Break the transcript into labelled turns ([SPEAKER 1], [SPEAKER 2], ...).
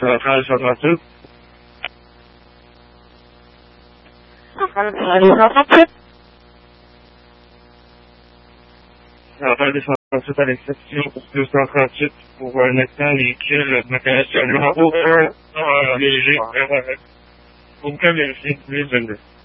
[SPEAKER 1] centrale 138.
[SPEAKER 2] Centrale 138.
[SPEAKER 1] Centrale 238 à l'exception 238 pour un accident véhicule de mécanicien numéro 1 léger. Pour me vérifier, 822.